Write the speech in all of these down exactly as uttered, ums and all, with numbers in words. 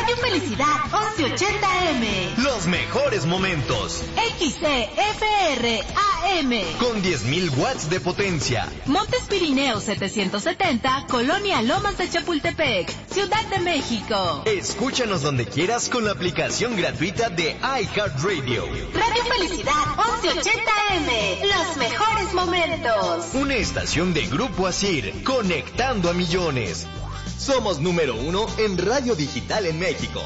Radio Felicidad once ochenta eme. Los mejores momentos. X C F R A M. Con diez mil watts de potencia. Montes Pirineos setecientos setenta, Colonia Lomas de Chapultepec, Ciudad de México. Escúchanos donde quieras con la aplicación gratuita de iHeartRadio. Radio Felicidad once ochenta eme. Los mejores momentos. Una estación de Grupo Asir, conectando a millones. Somos número uno en radio digital en México.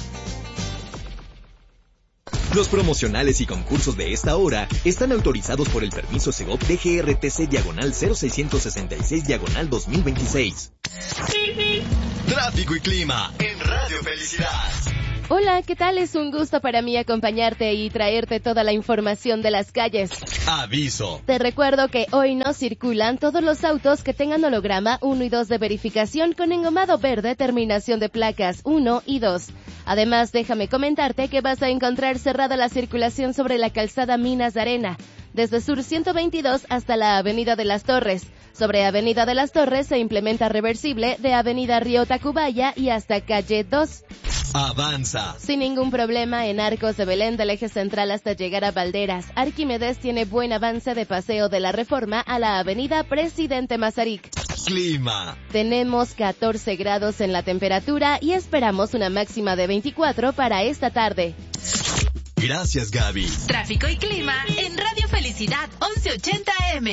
Los promocionales y concursos de esta hora están autorizados por el permiso Segov D G R T C diagonal cero seiscientos sesenta y seis diagonal dos mil veintiséis. Tráfico y clima en Radio Felicidad. Hola, ¿qué tal? Es un gusto para mí acompañarte y traerte toda la información de las calles. Aviso. Te recuerdo que hoy no circulan todos los autos que tengan holograma uno y dos de verificación con engomado verde, terminación de placas uno y dos. Además, déjame comentarte que vas a encontrar cerrada la circulación sobre la calzada Minas de Arena, desde Sur ciento veintidós hasta la Avenida de las Torres. Sobre Avenida de las Torres se implementa reversible de Avenida Río Tacubaya y hasta Calle dos. Avanza. Sin ningún problema en Arcos de Belén del eje central hasta llegar a Valderas. Arquímedes tiene buen avance de Paseo de la Reforma a la Avenida Presidente Mazarik. Clima. Tenemos catorce grados en la temperatura y esperamos una máxima de veinticuatro para esta tarde. Gracias, Gaby. Tráfico y clima en Radio Felicidad once ochenta eme.